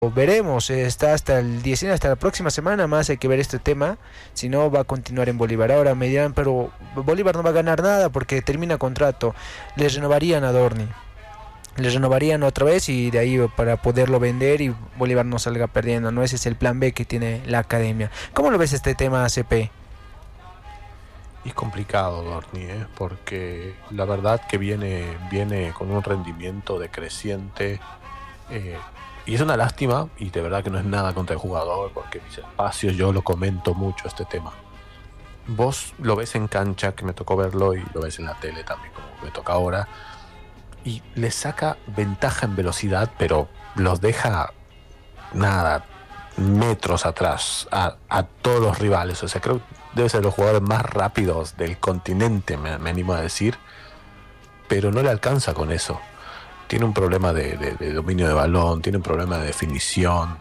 veremos, está hasta el 19, hasta la próxima semana más hay que ver este tema, si no va a continuar en Bolívar. Ahora me dirán, pero Bolívar no va a ganar nada porque termina contrato, les renovarían a Dorni, les renovarían otra vez y de ahí para poderlo vender y Bolívar no salga perdiendo, ¿no? Ese es el plan B que tiene la academia. ¿Cómo lo ves este tema, CP? Y es complicado, Dorni, porque la verdad que viene con un rendimiento decreciente, y es una lástima, y de verdad que no es nada contra el jugador, porque mis espacios yo lo comento mucho este tema. Vos lo ves en cancha, que me tocó verlo, y lo ves en la tele también, como me toca ahora, y le saca ventaja en velocidad, pero los deja nada, metros atrás a todos los rivales. O sea, creo que debe ser de los jugadores más rápidos del continente, me animo a decir, pero no le alcanza con eso. Tiene un problema de dominio de balón, tiene un problema de definición,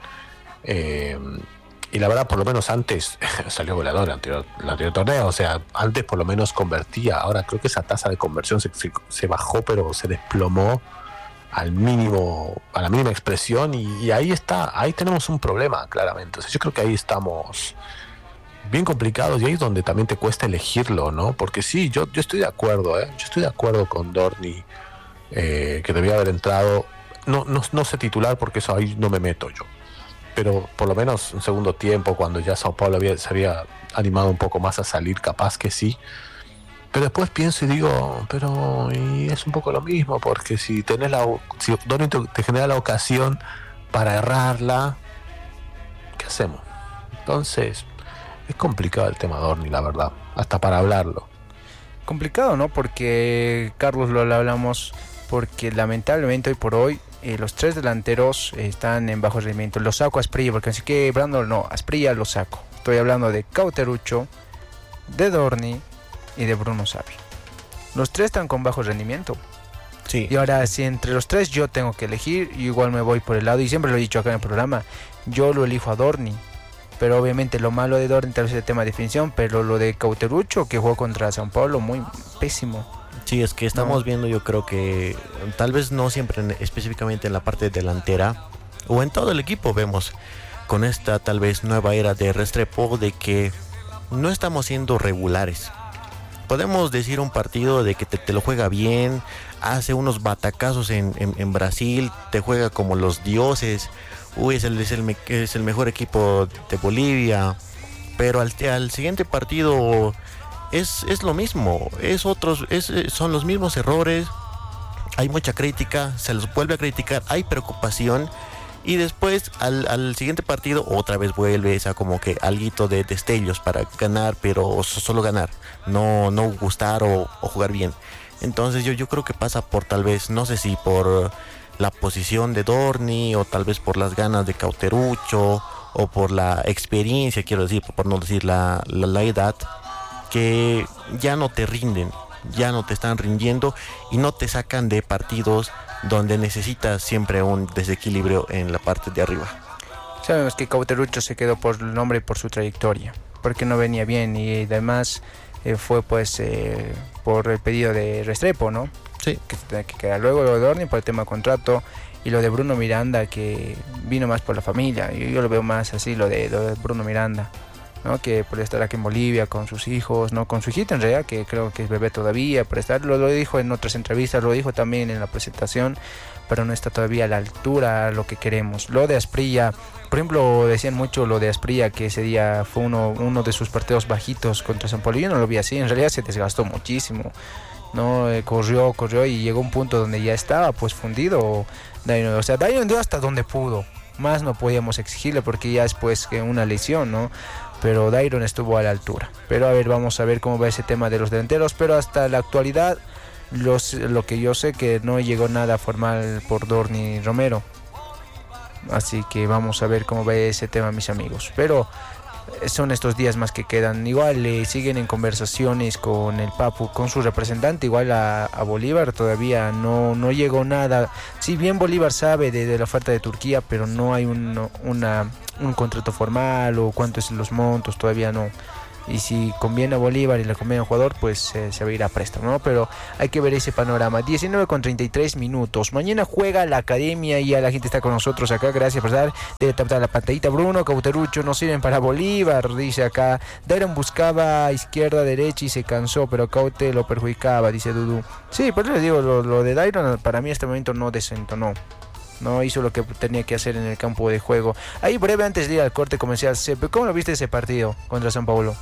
y la verdad, por lo menos antes salió goleador el anterior torneo. O sea, antes por lo menos convertía. Ahora creo que esa tasa de conversión se bajó, pero se desplomó al mínimo, a la mínima expresión, y ahí está, ahí tenemos un problema claramente. O sea, yo creo que ahí estamos bien complicados, y ahí es donde también te cuesta elegirlo, ¿no? Porque sí, yo estoy de acuerdo, yo estoy de acuerdo con Dorni, que debía haber entrado, no sé titular, porque eso ahí no me meto yo, pero por lo menos en segundo tiempo, cuando ya Sao Paulo se había animado un poco más a salir, capaz que sí. Pero después pienso y digo, pero y es un poco lo mismo, porque si Dorni te genera la ocasión para errarla, ¿qué hacemos? Entonces, es complicado el tema Dorni, la verdad, hasta para hablarlo. Complicado, ¿no? Porque, Carlos, lo hablamos, porque lamentablemente hoy por hoy los tres delanteros están en bajo rendimiento. Lo saco a Asprilla, porque así que Brandon no, Asprilla lo saco. Estoy hablando de Cauterucho, de Dorni y de Bruno Savi. Los tres están con bajo rendimiento. Sí. Y ahora, si entre los tres yo tengo que elegir, yo igual me voy por el lado, y siempre lo he dicho acá en el programa, yo lo elijo a Dorni. Pero obviamente lo malo de Dorni tal vez es el tema de definición, pero lo de Cauterucho, que jugó contra São Paulo, muy pésimo. Sí, es que estamos viendo, yo creo que tal vez no siempre específicamente en la parte delantera o en todo el equipo vemos con esta tal vez nueva era de Restrepo, de que no estamos siendo regulares. Podemos decir un partido de que te lo juega bien, hace unos batacazos en Brasil, te juega como los dioses, es el mejor equipo de Bolivia, pero al siguiente partido es lo mismo, son los mismos errores, hay mucha crítica, se los vuelve a criticar, hay preocupación, y después al siguiente partido otra vez vuelve esa como que alguito de destellos para ganar, pero solo ganar, no gustar o jugar bien. Entonces yo creo que pasa por tal vez, no sé si por la posición de Dorni, o tal vez por las ganas de Cauterucho, o por la experiencia, quiero decir, por no decir la edad, que ya no te rinden, ya no te están rindiendo y no te sacan de partidos donde necesitas siempre un desequilibrio en la parte de arriba. Sabemos que Cauterucho se quedó por el nombre y por su trayectoria, porque no venía bien, y además fue pues por el pedido de Restrepo, ¿no? Sí. Que se tenía que quedar. Luego lo de Dorni por el tema de contrato, y lo de Bruno Miranda, que vino más por la familia. Yo lo veo más así, lo de Bruno Miranda, ¿no? Que por estar aquí en Bolivia con sus hijos, no con su hijita en realidad, que creo que es bebé todavía, por estar, lo dijo en otras entrevistas, lo dijo también en la presentación, pero no está todavía a la altura a lo que queremos. Lo de Asprilla, por ejemplo, decían mucho lo de Asprilla, que ese día fue uno de sus partidos bajitos contra São Paulo. Yo no lo vi así, en realidad se desgastó muchísimo, ¿no? Corrió y llegó a un punto donde ya estaba pues fundido Dairon. O sea, Dairon dio hasta donde pudo, más no podíamos exigirle porque ya es pues que una lesión, ¿no? Pero Dairon estuvo a la altura. Pero a ver, vamos a ver cómo va ese tema de los delanteros. Pero hasta la actualidad, lo que yo sé, que no llegó nada formal por Dorni Romero. Así que vamos a ver cómo va ese tema, mis amigos. Pero son estos días más que quedan. Igual siguen en conversaciones con el Papu, con su representante, igual a Bolívar. Todavía no llegó nada. Si bien Bolívar sabe de la oferta de Turquía, pero no hay un contrato formal, o cuántos son los montos, todavía y si conviene a Bolívar y le conviene al jugador, pues se va a ir a préstamo, ¿no? Pero hay que ver ese panorama. 19:33 minutos. Mañana juega la Academia y ya la gente está con nosotros acá. Gracias por estar. Debe tapar la pantallita. Bruno Cauterucho, no sirven para Bolívar, dice acá. Dairon buscaba izquierda, derecha y se cansó, pero Caute lo perjudicaba, dice Dudu. Sí, por eso les digo, lo de Dairon para mí en este momento no desentonó. No hizo lo que tenía que hacer en el campo de juego. Ahí breve antes de ir al corte comercial, ¿cómo lo viste ese partido contra San Paulo?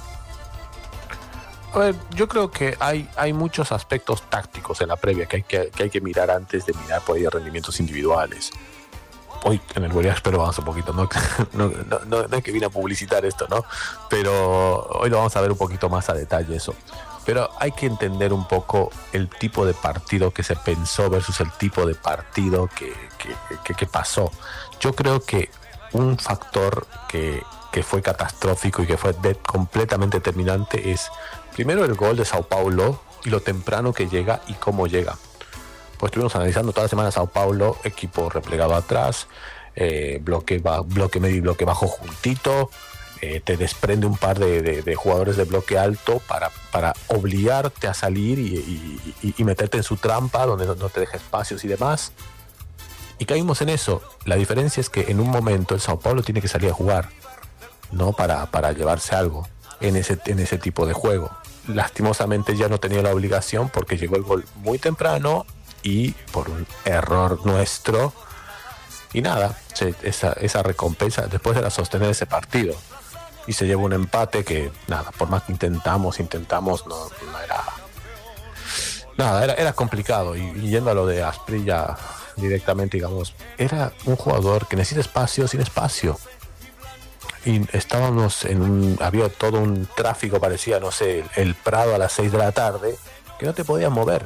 A ver, yo creo que hay muchos aspectos tácticos en la previa que hay que mirar antes de mirar por ahí rendimientos individuales. Hoy en el Bolívar espero vamos un poquito, no es que vine a publicitar esto, ¿no? Pero hoy lo vamos a ver un poquito más a detalle eso. Pero hay que entender un poco el tipo de partido que se pensó versus el tipo de partido que pasó. Yo creo que un factor que fue catastrófico y que fue completamente determinante es primero el gol de Sao Paulo y lo temprano que llega y cómo llega. Pues estuvimos analizando toda la semana Sao Paulo, equipo replegado atrás, bloque medio y bloque bajo juntito. Te desprende un par de jugadores de bloque alto para obligarte a salir y meterte en su trampa donde no te deja espacios y demás. Y caímos en eso. La diferencia es que en un momento el Sao Paulo tiene que salir a jugar, no para llevarse algo en ese tipo de juego. Lastimosamente ya no tenía la obligación porque llegó el gol muy temprano y por un error nuestro. Y nada, esa recompensa después era sostener ese partido. Y se lleva un empate que, nada, por más que intentamos, no era... Nada, era complicado. Y yendo a lo de Asprilla directamente, digamos, era un jugador que necesita espacio sin espacio. Y estábamos había todo un tráfico, parecía, no sé, el Prado a las 6 de la tarde, que no te podías mover.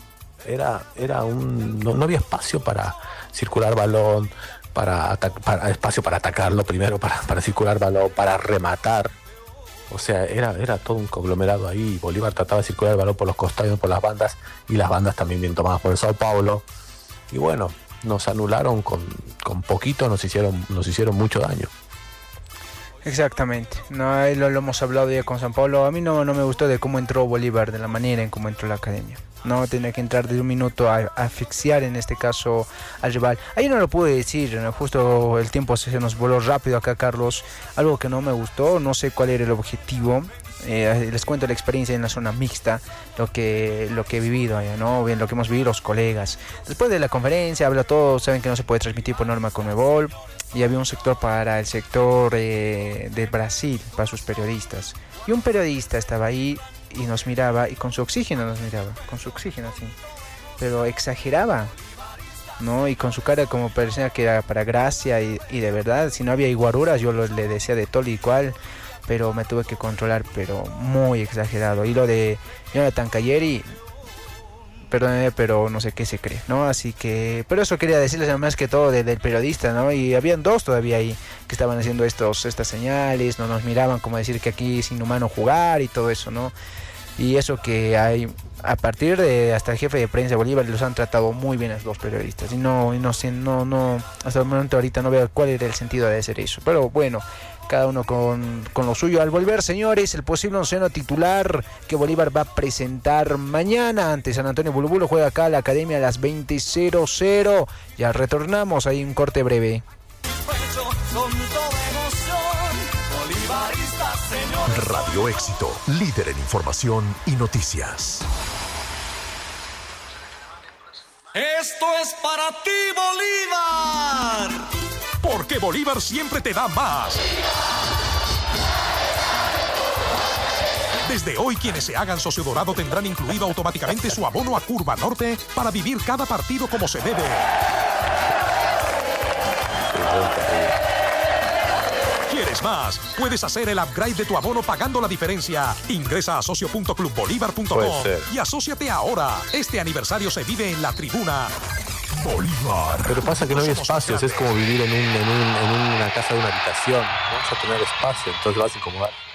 No había espacio para circular balón, para espacio para atacarlo primero, para circular balón, para rematar. O sea, era todo un conglomerado ahí. Bolívar trataba de circular el balón por los costados y por las bandas, y las bandas también bien tomadas por el Sao Paulo. Y bueno, nos anularon con poquito, nos hicieron mucho daño. Exactamente, no, lo hemos hablado ya con San Paulo. A mí no me gustó de cómo entró Bolívar, de la manera en cómo entró la Academia. No tenía que entrar de un minuto a asfixiar en este caso al rival. Ahí no lo pude decir, justo el tiempo se nos voló rápido acá, Carlos. Algo que no me gustó, no sé cuál era el objetivo. Les cuento la experiencia en la zona mixta, lo que he vivido allá, ¿no? Bien, lo que hemos vivido los colegas. Después de la conferencia, habla todo, saben que no se puede transmitir por norma Conmebol. Y había un sector para el sector de Brasil, para sus periodistas. Y un periodista estaba ahí y nos miraba, y con su oxígeno así, pero exageraba, ¿no? Y con su cara como parecía que era para gracia, y de verdad, si no había iguaruras, yo le decía de todo y cual, pero me tuve que controlar, pero muy exagerado. Y lo de Jonathan Calleri, perdóneme, pero no sé qué se cree, ¿no? Así que, pero eso quería decirles más que todo del periodista, ¿no? Y habían dos todavía ahí que estaban haciendo estas señales, no nos miraban como decir que aquí es inhumano jugar y todo eso, ¿no? Y eso que hay, a partir de hasta el jefe de prensa de Bolívar los han tratado muy bien a los dos periodistas. Y no, hasta el momento ahorita no veo cuál era el sentido de hacer eso. Pero bueno, cada uno con lo suyo. Al volver, señores, el posible onceno titular que Bolívar va a presentar mañana ante San Antonio Bulubulo. Juega acá la Academia a las 20:00. Ya retornamos, hay un corte breve. Radio Éxito, líder en información y noticias. Esto es para ti, Bolívar. Porque Bolívar siempre te da más. Desde hoy, quienes se hagan socio dorado tendrán incluido automáticamente su abono a Curva Norte para vivir cada partido como se debe. ¿Quieres más? Puedes hacer el upgrade de tu abono pagando la diferencia. Ingresa a socio.clubbolívar.com y asóciate ahora. Este aniversario se vive en la tribuna. Bolívar. Pero pasa que no hay espacios, es como vivir en una casa de una habitación. No vas a tener espacio, entonces vas a incomodar.